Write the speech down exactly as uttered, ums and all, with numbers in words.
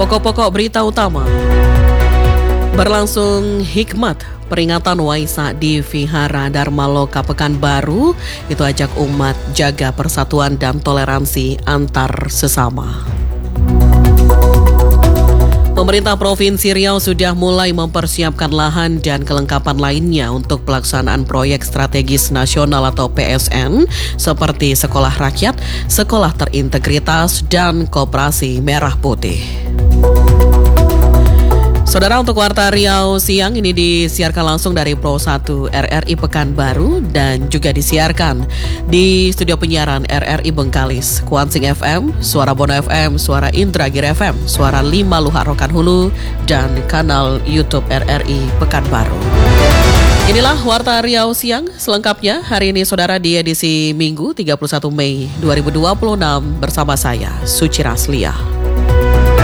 Pokok-pokok berita utama. Berlangsung hikmat peringatan Waisak di Vihara Dharma Loka Pekanbaru. Itu ajak umat jaga persatuan dan toleransi antar sesama. Pemerintah Provinsi Riau sudah mulai mempersiapkan lahan dan kelengkapan lainnya untuk pelaksanaan proyek strategis nasional atau P S N seperti sekolah rakyat, sekolah terintegritas, dan koperasi merah putih. Saudara, untuk Warta Riau siang ini disiarkan langsung dari Pro satu R R I Pekanbaru dan juga disiarkan di studio penyiaran R R I Bengkalis, Kuansing F M, Suara Bono F M, Suara Indragiri F M, Suara lima Luhak Rokan Hulu, dan kanal YouTube R R I Pekanbaru. Inilah Warta Riau siang selengkapnya hari ini, saudara, di edisi Minggu tiga puluh satu Mei dua ribu dua puluh enam bersama saya, Suci Rasliah.